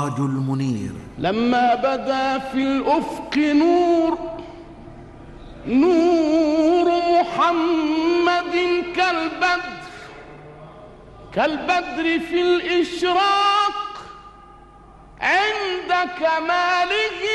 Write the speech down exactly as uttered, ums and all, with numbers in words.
السراج المنير. لما بدا في الأفق نور نور محمد كالبدر كالبدر في الإشراق عند كماله